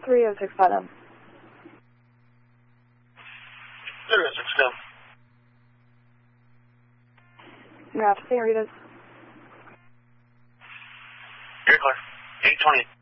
306 Putnam. 306 go. You're off St. Rita's. You're clear. 820.